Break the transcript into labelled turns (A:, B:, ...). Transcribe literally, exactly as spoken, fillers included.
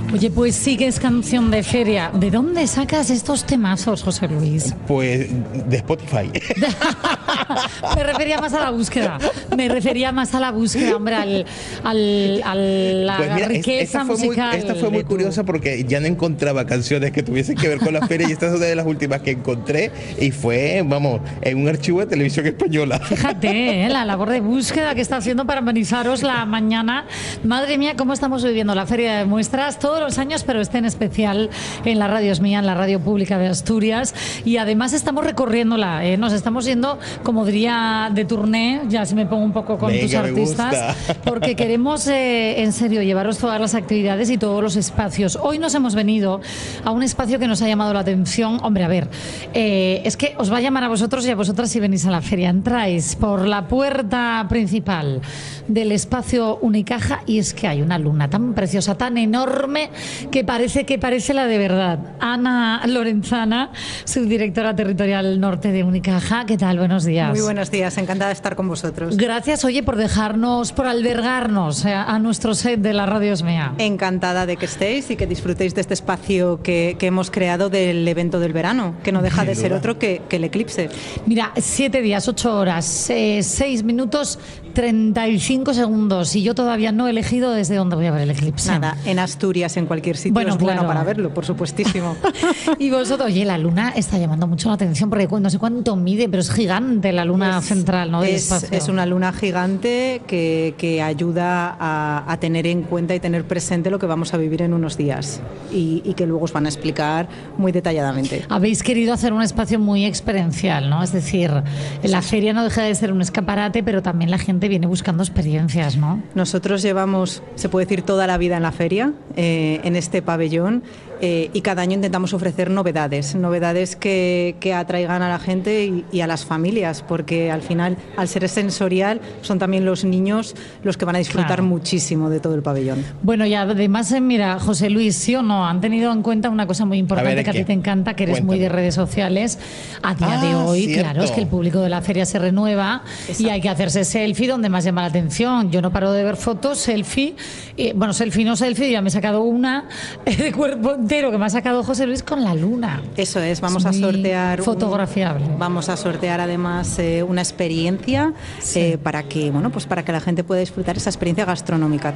A: Oye, pues sí que es canción de feria. ¿De dónde sacas estos temazos, José Luis?
B: Pues de Spotify.
A: Me refería más a la búsqueda. Me refería más a la búsqueda, hombre, al, al, a la
B: Pues mira,
A: riqueza
B: esta fue
A: musical.
B: Muy, esta fue muy curiosa porque ya no encontraba canciones que tuviesen que ver con la feria y esta es una de las últimas que encontré y fue, vamos, en un archivo de Televisión Española.
A: Fíjate, ¿eh? La labor de búsqueda que está haciendo para amenizaros la mañana. Madre mía, cómo estamos viviendo la feria de muestras todos los años, pero este en especial en la radio es mía, en la radio pública de Asturias. Y además estamos recorriéndola, ¿eh? Nos estamos yendo, como diría, de turné, ya si me pongo un poco con
B: Venga,
A: tus artistas, porque queremos eh, en serio llevaros todas las actividades y todos los espacios. Hoy nos hemos venido a un espacio que nos ha llamado la atención. Hombre, a ver, eh, es que os va a llamar a vosotros y a vosotras si venís a la feria. Entráis por la puerta principal del espacio Unicaja y es que hay una luna tan preciosa, tan enorme, que parece que parece la de verdad. Ana Lorenzana, subdirectora territorial norte de Unicaja. ¿Qué tal? Buenos días.
C: Muy buenos días, encantada de estar con vosotros.
A: Gracias, oye, por dejarnos, por albergarnos a, a nuestro set de la Radio Esmea.
C: Encantada de que estéis y que disfrutéis de este espacio que, que hemos creado del evento del verano, que no deja de ser otro que, que el eclipse.
A: Mira, siete días, ocho horas, eh, seis minutos, treinta y cinco segundos y yo todavía no he elegido desde dónde voy a ver el eclipse.
C: Nada, en Asturias, en cualquier sitio
A: bueno,
C: es
A: claro.
C: bueno para verlo, por supuestísimo.
A: Y vosotros, oye, la luna está llamando mucho la atención porque no sé cuánto mide, pero es gigante la luna
C: es,
A: central, ¿no? Del
C: es,
A: espacio.
C: es una luna gigante que, que ayuda a, a tener en cuenta y tener presente lo que vamos a vivir en unos días y, y que luego os van a explicar muy detalladamente.
A: Habéis querido hacer un espacio muy experiencial, ¿no? Es decir, la feria no deja de ser un escaparate, pero también la gente viene buscando experiencias, ¿no?
C: Nosotros llevamos, se puede decir, toda la vida en la feria, eh, en este pabellón, eh, y cada año intentamos ofrecer novedades, novedades que, que atraigan a la gente y, y a las familias, porque al final, al ser sensorial, son también los niños los que van a disfrutar
A: claro.
C: muchísimo de todo el pabellón.
A: Bueno, y además, mira, José Luis, sí o no, han tenido en cuenta una cosa muy importante
B: ver,
A: que a ti te encanta, que eres
B: Cuéntame.
A: muy de redes sociales. A día
B: ah,
A: de hoy,
B: cierto.
A: claro, es que el público de la feria se renueva. Exacto. Y hay que hacerse selfie donde más llama la atención. Yo no paro de ver fotos, selfie, eh, bueno, selfie no selfie, ya me he sacado una de cuerpo entero que me ha sacado José Luis con la luna.
C: Eso es, vamos
A: es
C: a sortear
A: fotografiable.
C: Un, vamos a sortear además eh, una experiencia sí. eh, para que, bueno, pues para que la gente pueda disfrutar esa experiencia gastronómica